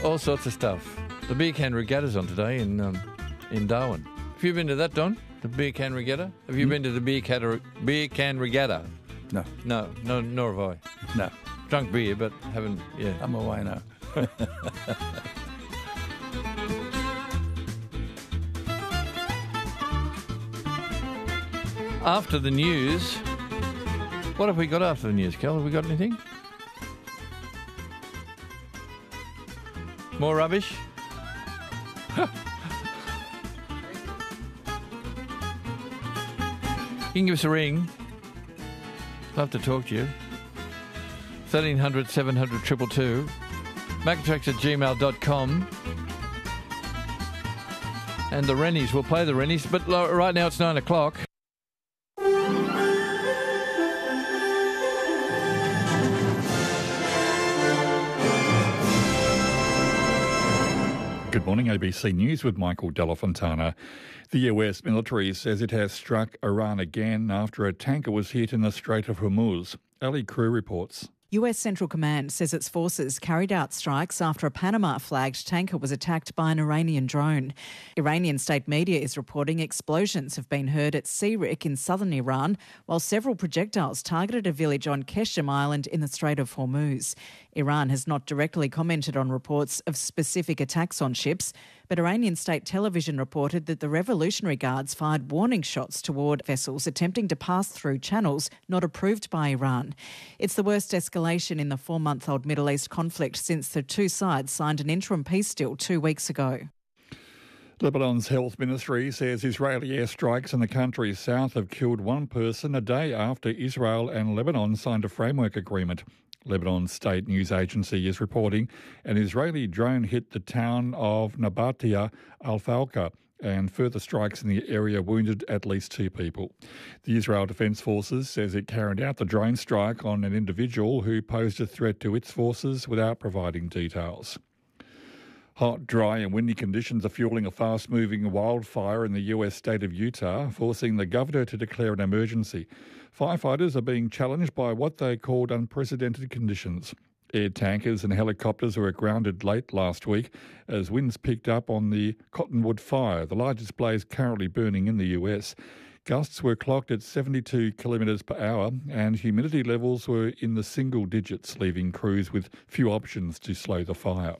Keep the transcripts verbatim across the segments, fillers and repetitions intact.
all sorts of stuff. The Beer Can Regatta's on today in um, in Darwin. Have you been to that, Don? The Beer Can Regatta? Have you mm. been to the Beer Can, beer can Regatta? No. No, no, nor have I. No. Drunk beer, but haven't, yeah. I'm away now. After the news, what have we got after the news, Kel? Have we got anything? More rubbish? You can give us a ring. Love to talk to you. thirteen hundred, seven hundred, two two two. Macatrax at gmail dot com. And the Rennies. We'll play the Rennies, but right now it's nine o'clock. Good morning, A B C News with Michael Della Fontana. The U S military says it has struck Iran again after a tanker was hit in the Strait of Hormuz. Ali Crew reports. U S Central Command says its forces carried out strikes after a Panama-flagged tanker was attacked by an Iranian drone. Iranian state media is reporting explosions have been heard at Sirik in southern Iran, while several projectiles targeted a village on Keshem Island in the Strait of Hormuz. Iran has not directly commented on reports of specific attacks on ships, but Iranian state television reported that the Revolutionary Guards fired warning shots toward vessels attempting to pass through channels not approved by Iran. It's the worst escalation in the four-month-old Middle East conflict since the two sides signed an interim peace deal two weeks ago. Lebanon's health ministry says Israeli airstrikes in the country's south have killed one person a day after Israel and Lebanon signed a framework agreement. Lebanon's state news agency is reporting an Israeli drone hit the town of Nabatia al-Falka, and further strikes in the area wounded at least two people. The Israel Defence Forces says it carried out the drone strike on an individual who posed a threat to its forces without providing details. Hot, dry and windy conditions are fueling a fast-moving wildfire in the U S state of Utah, forcing the governor to declare an emergency. Firefighters are being challenged by what they called unprecedented conditions. Air tankers and helicopters were grounded late last week as winds picked up on the Cottonwood Fire, the largest blaze currently burning in the U S. Gusts were clocked at seventy-two kilometres per hour and humidity levels were in the single digits, leaving crews with few options to slow the fire.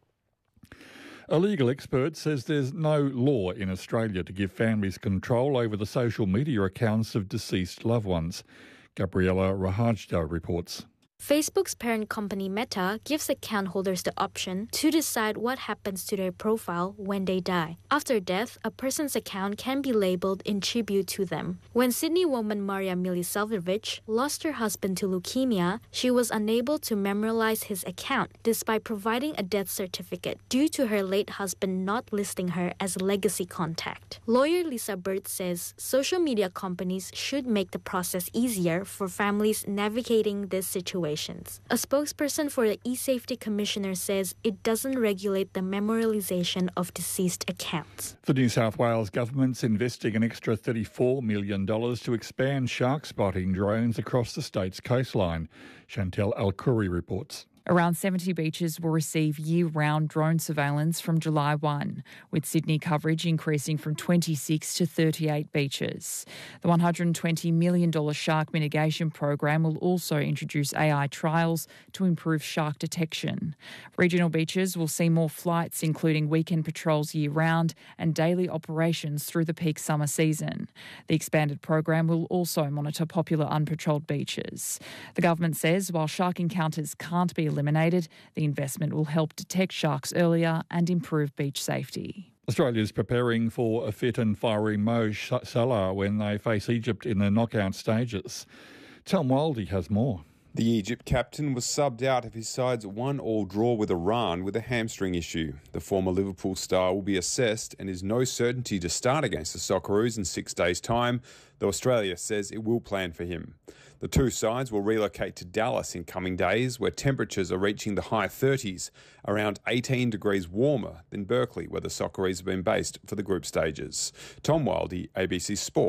A legal expert says there's no law in Australia to give families control over the social media accounts of deceased loved ones. Gabriella Rahajda reports. Facebook's parent company Meta gives account holders the option to decide what happens to their profile when they die. After death, a person's account can be labelled in tribute to them. When Sydney woman Maria Milicevic lost her husband to leukemia, she was unable to memorialize his account despite providing a death certificate due to her late husband not listing her as a legacy contact. Lawyer Lisa Burt says social media companies should make the process easier for families navigating this situation. A spokesperson for the eSafety Commissioner says it doesn't regulate the memorialisation of deceased accounts. The New South Wales government's investing an extra thirty-four million dollars to expand shark spotting drones across the state's coastline. Chantel Alkuri reports. Around seventy beaches will receive year-round drone surveillance from July first, with Sydney coverage increasing from twenty-six to thirty-eight beaches. The one hundred twenty million dollars shark mitigation program will also introduce A I trials to improve shark detection. Regional beaches will see more flights, including weekend patrols year-round and daily operations through the peak summer season. The expanded program will also monitor popular unpatrolled beaches. The government says while shark encounters can't be eliminated, the investment will help detect sharks earlier and improve beach safety. Australia is preparing for a fit and fiery Mo Salah when they face Egypt in the knockout stages. Tom Wildy has more. The Egypt captain was subbed out of his side's one-all draw with Iran with a hamstring issue. The former Liverpool star will be assessed and is no certainty to start against the Socceroos in six days' time, though Australia says it will plan for him. The two sides will relocate to Dallas in coming days, where temperatures are reaching the high thirties, around eighteen degrees warmer than Berkeley, where the Socceroos have been based for the group stages. Tom Wildy, A B C Sport,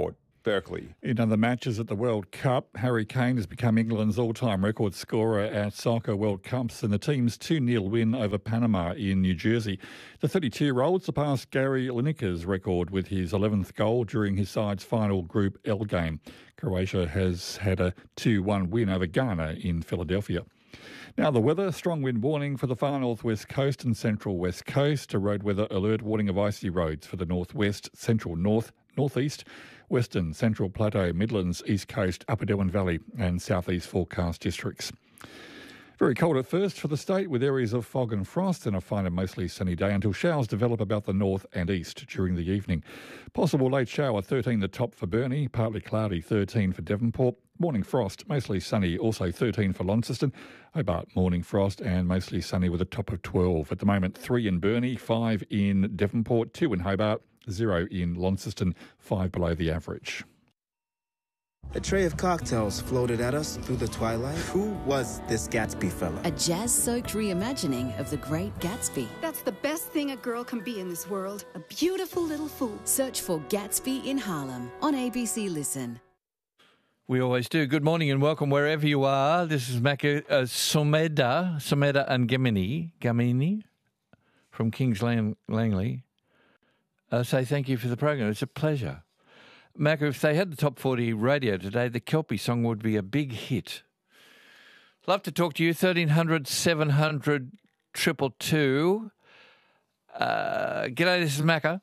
Berkeley. In other matches at the World Cup, Harry Kane has become England's all-time record scorer at Soccer World Cups in the team's two nil win over Panama in New Jersey. The thirty-two-year-old surpassed Gary Lineker's record with his eleventh goal during his side's final Group L game. Croatia has had a two one win over Ghana in Philadelphia. Now the weather, strong wind warning for the far northwest coast and central west coast, a road weather alert warning of icy roads for the northwest, central north, northeast, Western, Central Plateau, Midlands, East Coast, Upper Darwin Valley and southeast forecast districts. Very cold at first for the state with areas of fog and frost and a fine and mostly sunny day until showers develop about the north and east during the evening. Possible late shower, thirteen the top for Burnie, partly cloudy, thirteen for Devonport. Morning frost, mostly sunny, also thirteen for Launceston. Hobart, morning frost and mostly sunny with a top of twelve. At the moment, three in Burnie, five in Devonport, two in Hobart, zero in Launceston, five below the average. A tray of cocktails floated at us through the twilight. Who was this Gatsby fella? A jazz-soaked reimagining of the Great Gatsby. That's the best thing a girl can be in this world. A beautiful little fool. Search for Gatsby in Harlem on A B C Listen. We always do. Good morning and welcome wherever you are. This is Maka uh, Someda, Someda and Gamini, Gamini from Kings Lang- Langley. Uh, say thank you for the program. It's a pleasure. Macca, if they had the top forty radio today, the Kelpie song would be a big hit. Love to talk to you, thirteen hundred, seven hundred, two two two. Uh, g'day, this is Macca.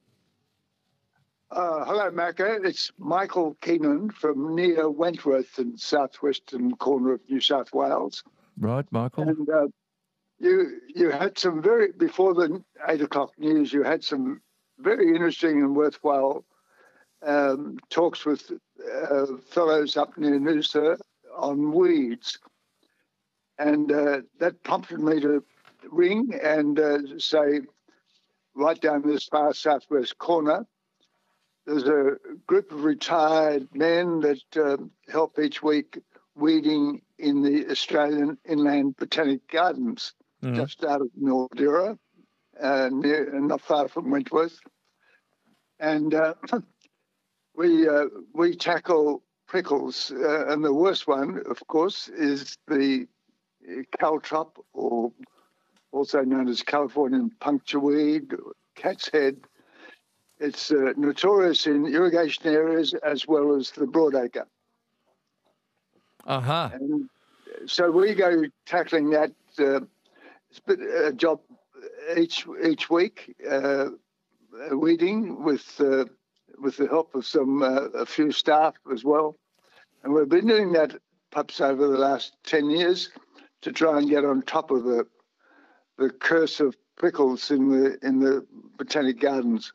Uh, hello, Macca. It's Michael Keenan from near Wentworth in southwestern corner of New South Wales. Right, Michael. And uh, you you had some very, before the eight o'clock news, you had some very interesting and worthwhile Um, talks with uh, fellows up near Noosa on weeds. And uh, that prompted me to ring and uh, say, right down this far southwest corner, there's a group of retired men that uh, help each week weeding in the Australian Inland Botanic Gardens, mm. just out of Mildura, uh, near, not far from Wentworth. And uh, We uh, we tackle prickles, uh, and the worst one, of course, is the caltrop, or also known as Californian punctureweed, cat's head. It's uh, notorious in irrigation areas as well as the broadacre. Uh-huh. And so we go tackling that. Uh, it's a job each each week, uh, weeding with. Uh, with the help of some uh, a few staff as well. And we've been doing that perhaps over the last ten years to try and get on top of the the curse of prickles in the in the botanic gardens.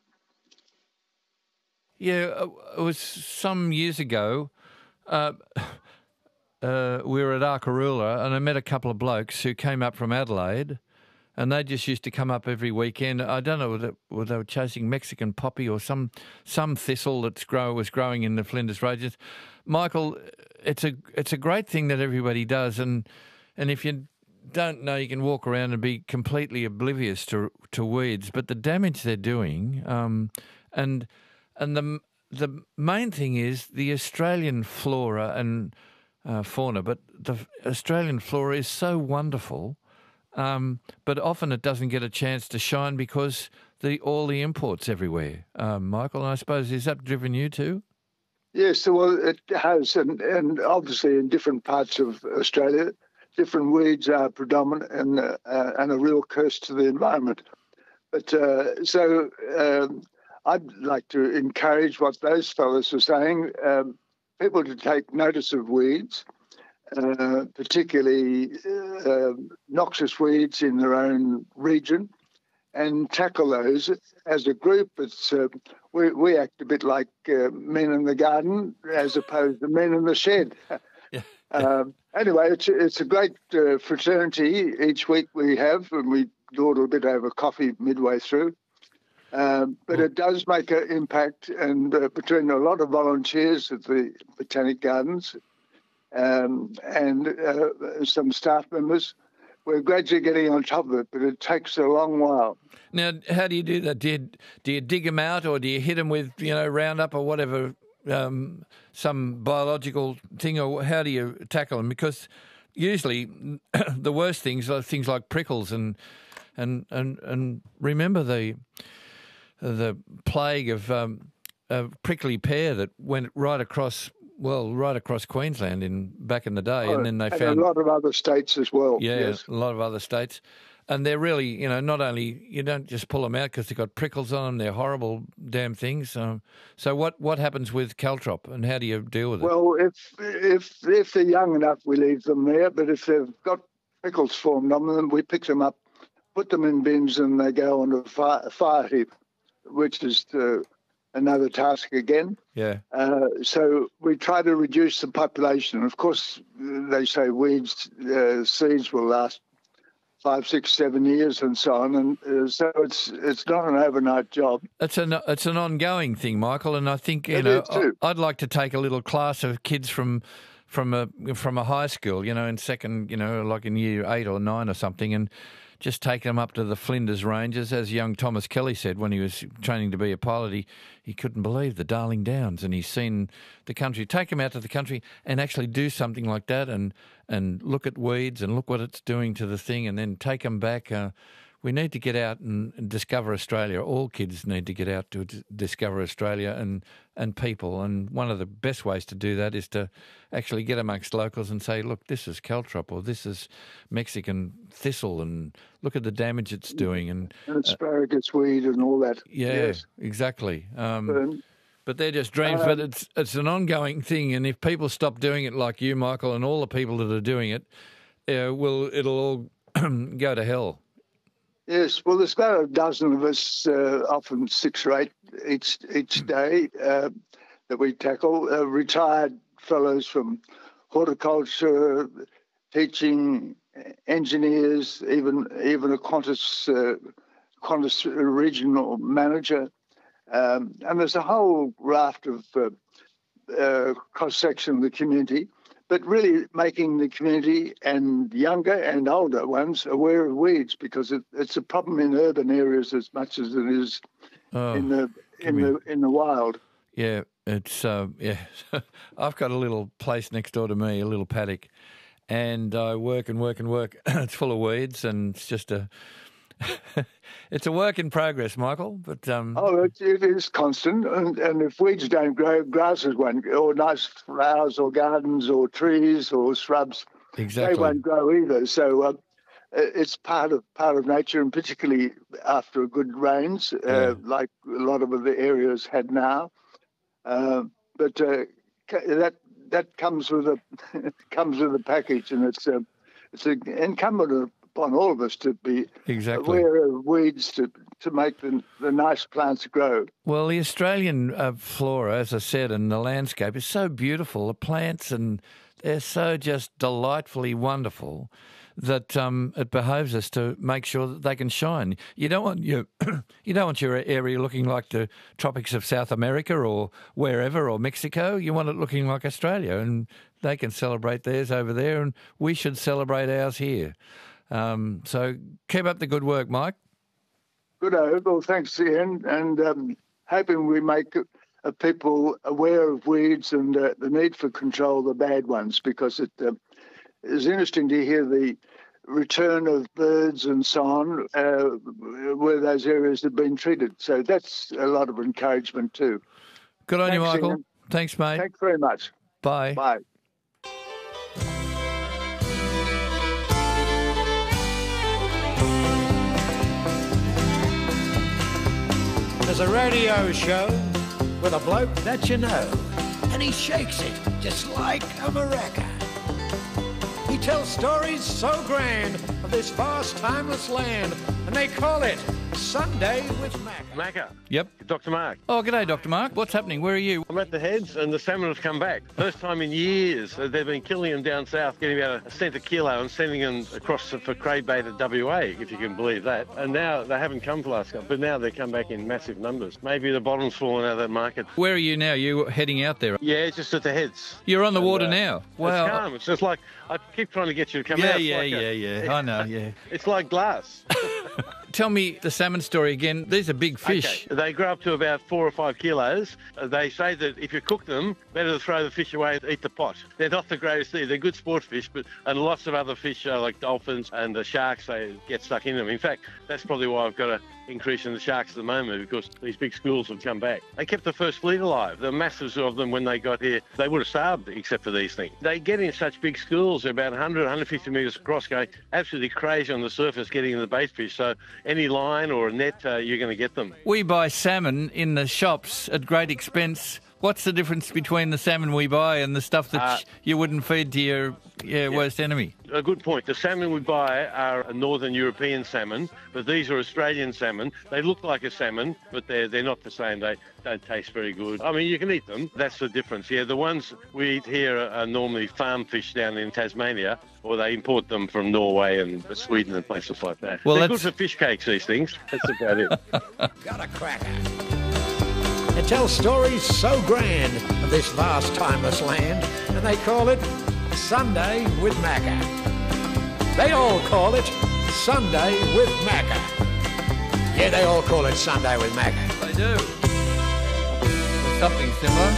Yeah, it was some years ago. Uh, uh, we were at Arkaroola and I met a couple of blokes who came up from Adelaide. And they just used to come up every weekend. I don't know whether, whether they were chasing Mexican poppy or some some thistle that's grow was growing in the Flinders Ranges. Michael, it's a it's a great thing that everybody does, and and if you don't know, you can walk around and be completely oblivious to to weeds. But the damage they're doing, um, and and the the main thing is the Australian flora and uh, fauna. But the Australian flora is so wonderful. Um, but often it doesn't get a chance to shine because the all the imports everywhere. Um, Michael, and I suppose, is that driven you too? Yes, well, it has, and, and obviously in different parts of Australia, different weeds are predominant and uh, uh, and a real curse to the environment. But uh, so um, I'd like to encourage what those fellows are saying, um, people to take notice of weeds. Uh, particularly uh, noxious weeds in their own region, and tackle those as a group. It's uh, we, we act a bit like uh, men in the garden as opposed to men in the shed. Yeah. um, anyway, it's it's a great uh, fraternity each week we have, and we dawdle a bit over coffee midway through. Um, but it does make an impact, and uh, between a lot of volunteers at the Botanic Gardens. Um, and uh, some staff members, we're gradually getting on top of it, but it takes a long while. Now, how do you do that? Do you, do you dig them out, or do you hit them with, you know, Roundup or whatever um, some biological thing, or how do you tackle them? Because usually the worst things are things like prickles and and and, and remember the the plague of um, a prickly pear that went right across. Well, right across Queensland in back in the day, oh, and then they and found a lot of other states as well. Yeah, yes. a lot of other states, and they're really, you know, not only you don't just pull them out because they've got prickles on them; they're horrible damn things. Um, so, what what happens with caltrop, and how do you deal with it? Well, if if if they're young enough, we leave them there. But if they've got prickles formed on them, we pick them up, put them in bins, and they go on a fire, fire heap, which is the another task again. Yeah. Uh, so we try to reduce the population. Of course, they say weeds, uh, seeds will last five, six, seven years and so on. And uh, so it's it's not an overnight job. It's an it's an ongoing thing, Michael. And I think you It know is too. I'd like to take a little class of kids from from a from a high school, you know, in second, you know, like in year eight or nine or something, and just take them up to the Flinders Ranges. As young Thomas Kelly said when he was training to be a pilot, he, he couldn't believe the Darling Downs, and he's seen the country. Take them out to the country and actually do something like that, and and look at weeds and look what it's doing to the thing, and then take them back. Uh, we need to get out and, and discover Australia. All kids need to get out to d- discover Australia and, and people. And one of the best ways to do that is to actually get amongst locals and say, look, this is caltrop or this is Mexican thistle, and look at the damage it's doing. And, and asparagus uh, weed and all that. Yeah, yes. exactly. Um, um, but they're just dreams. Um, but it's it's an ongoing thing. And if people stop doing it like you, Michael, and all the people that are doing it, uh, will it'll all go to hell. Yes, well, there's about a dozen of us, uh, often six or eight each each day, uh, that we tackle. Uh, retired fellows from horticulture, teaching, engineers, even even a Qantas, uh, Qantas regional manager, um, and there's a whole raft of uh, uh, cross section of the community. But really making the community and younger and older ones aware of weeds, because it, it's a problem in urban areas as much as it is oh, in the in me... the in the wild. Yeah, it's uh, yeah. I've got a little place next door to me, a little paddock, and I work and work and work. It's full of weeds, and it's just a. It's a work in progress, Michael. But um... oh, it, it is constant, and, and if weeds don't grow, grasses won't, or nice flowers, or gardens, or trees, or shrubs, exactly. they won't grow either. So uh, it's part of part of nature, and particularly after good rains, uh, yeah. like a lot of the areas had now. Uh, but uh, that that comes with a comes with a package, and it's uh, it's incumbent upon all of us to be exactly. aware of weeds to, to make the, the nice plants grow. Well, the Australian uh, flora, as I said, and the landscape is so beautiful. The plants, and they're so just delightfully wonderful that um, it behoves us to make sure that they can shine. You don't want your you don't want your area looking like the tropics of South America or wherever, or Mexico. You want it looking like Australia, and they can celebrate theirs over there, and we should celebrate ours here. Um, so keep up the good work, Mike. Good. Well, thanks, Ian, and um, hoping we make uh, people aware of weeds and uh, the need for control the bad ones, because it uh, is interesting to hear the return of birds and so on uh, where those areas have been treated. So that's a lot of encouragement too. Good on thanks, you, Michael. Ian. Thanks, mate. Thanks very much. Bye. Bye. There's a radio show with a bloke that you know, and he shakes it just like a maraca. He tells stories so grand of this vast, timeless land, and they call it Sunday with Macca. Macca. Yep. Doctor Mark. Oh, g'day, Doctor Mark. What's happening? Where are you? I'm at the Heads, and the salmon have come back. First time in years. They've been killing them down south, getting about a cent a kilo and sending them across for crate bait at W A, if you can believe that. And now they haven't come for the last couple, but now they come back in massive numbers. Maybe the bottom's fallen out of that market. Where are you now? You heading out there? Yeah, just at the Heads. You're on the and, water uh, now? Wow. It's calm. It's just like, I keep trying to get you to come yeah, out. Yeah, like yeah, a, yeah, yeah. I know, yeah. It's like glass. tell me the salmon story again. These are big fish. Okay. They grow up to about four or five kilos. Uh, they say that if you cook them, better to throw the fish away and eat the pot. They're not the greatest thing. They're good sport fish, but and lots of other fish uh, like dolphins and the sharks, they get stuck in them. In fact, that's probably why I've got an increase in the sharks at the moment, because these big schools have come back. They kept the first fleet alive. The masses of them, when they got here, they would have starved except for these things. They get in such big schools, about one hundred, one hundred fifty metres across, going absolutely crazy on the surface, getting in the bait fish. So any line or a net, uh, you're going to get them. We buy salmon in the shops at great expense. What's the difference between the salmon we buy and the stuff that uh, you wouldn't feed to your, your yeah, worst enemy? A good point. The salmon we buy are a northern European salmon, but these are Australian salmon. They look like a salmon, but they're, they're not the same. They don't taste very good. I mean, you can eat them. That's the difference. Yeah, the ones we eat here are, are normally farm fish down in Tasmania, or they import them from Norway and Sweden and places like that. Well, they're good for fish cakes, these things. That's about it. Got a cracker. They tell stories so grand of this vast, timeless land, and they call it Sunday with Macca. They all call it Sunday with Macca. Yeah, they all call it Sunday with Macca. They do. Or something similar.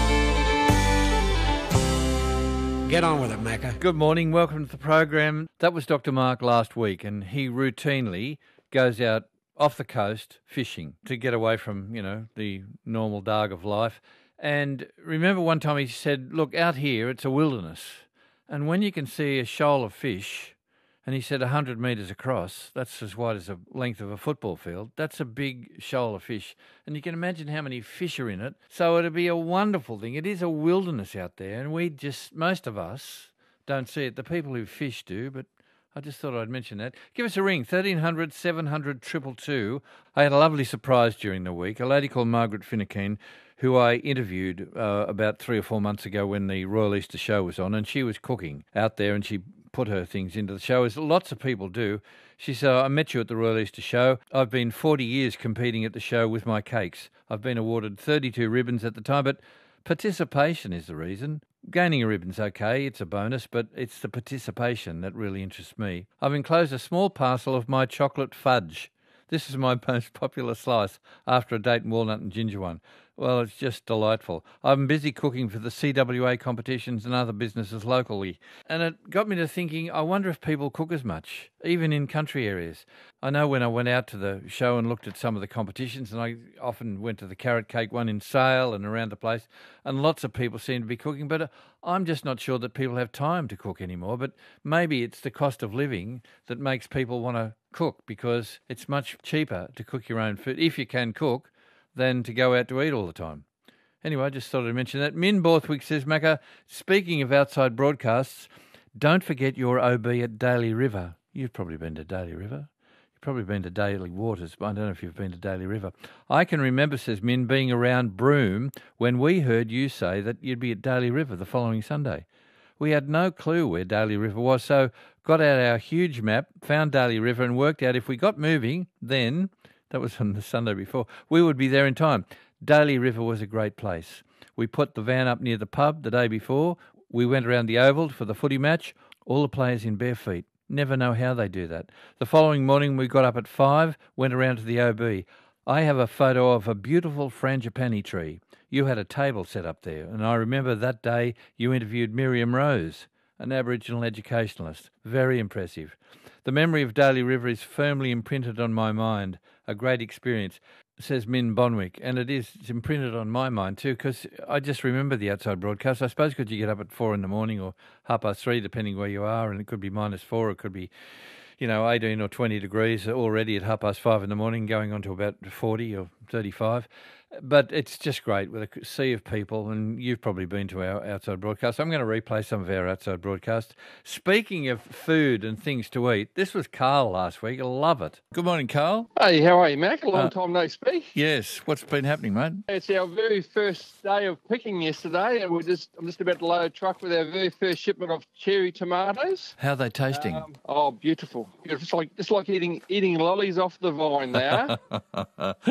Get on with it, Macca. Good morning. Welcome to the program. That was Doctor Mark last week, and he routinely goes out off the coast fishing to get away from, you know, the normal darg of life. And remember one time he said, look, out here it's a wilderness. And when you can see a shoal of fish, and he said one hundred metres across, that's as wide as the length of a football field, that's a big shoal of fish. And you can imagine how many fish are in it. So it'd be a wonderful thing. It is a wilderness out there, and we just, most of us don't see it. The people who fish do, but I just thought I'd mention that. Give us a ring, thirteen hundred, seven hundred, two two two. I had a lovely surprise during the week. A lady called Margaret Finucane, who I interviewed uh, about three or four months ago when the Royal Easter Show was on, and she was cooking out there and she put her things into the show, as lots of people do. She said, I met you at the Royal Easter Show. I've been forty years competing at the show with my cakes. I've been awarded thirty-two ribbons at the time, but participation is the reason. Gaining a ribbon's okay, it's a bonus, but it's the participation that really interests me. I've enclosed a small parcel of my chocolate fudge. This is my most popular slice after a Dayton walnut and ginger one. Well, it's just delightful. I'm busy cooking for the C W A competitions and other businesses locally. And it got me to thinking, I wonder if people cook as much, even in country areas. I know when I went out to the show and looked at some of the competitions, and I often went to the carrot cake one in Sale and around the place, and lots of people seem to be cooking, but I'm just not sure that people have time to cook anymore. But maybe it's the cost of living that makes people want to cook, because it's much cheaper to cook your own food, if you can cook, than to go out to eat all the time. Anyway, I just thought I'd mention that. Min Borthwick says, Macca, speaking of outside broadcasts, don't forget your O B at Daly River. You've probably been to Daly River. You've probably been to Daly Waters, but I don't know if you've been to Daly River. I can remember, says Min, being around Broome when we heard you say that you'd be at Daly River the following Sunday. We had no clue where Daly River was, so got out our huge map, found Daly River and worked out if we got moving, then, that was on the Sunday before, we would be there in time. Daly River was a great place. We put the van up near the pub the day before. We went around the Oval for the footy match, all the players in bare feet. Never know how they do that. The following morning we got up at five, went around to the O B. I have a photo of a beautiful frangipani tree. You had a table set up there, and I remember that day you interviewed Miriam Rose, an Aboriginal educationalist. Very impressive. The memory of Daly River is firmly imprinted on my mind. A great experience, says Min Bonwick, and it is it's imprinted on my mind too, because I just remember the outside broadcast. I suppose because you get up at four in the morning or half past three, depending where you are, and it could be minus four, it could be, you know, eighteen or twenty degrees already at half past five in the morning, going on to about forty or thirty-five. But it's just great with a sea of people, and you've probably been to our outside broadcast. I'm going to replay some of our outside broadcasts. Speaking of food and things to eat, this was Carl last week. I love it. Good morning, Carl. Hey, how are you, Mac? A long uh, time no speak. Yes. What's been happening, mate? It's our very first day of picking yesterday, and we're just I'm just about to load a truck with our very first shipment of cherry tomatoes. How are they tasting? Um, oh, beautiful. Beautiful. It's like, it's like eating, eating lollies off the vine now. Yeah,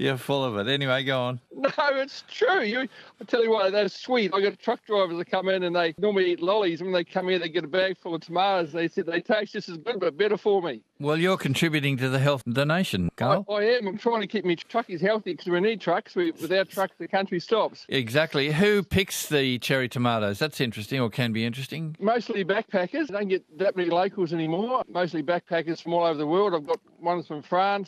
You're full of it. Anyway, go on. No, it's true. You, I tell you what, they're sweet. I got truck drivers that come in and they normally eat lollies. When they come here, they get a bag full of tomatoes. They said they taste just as good, but better for me. Well, you're contributing to the health donation, Carl. I, I am. I'm trying to keep my truckies healthy because we need trucks. We, without trucks, the country stops. Exactly. Who picks the cherry tomatoes? That's interesting, or can be interesting. Mostly backpackers. Don't get that many locals anymore. Mostly backpackers from all over the world. I've got ones from France,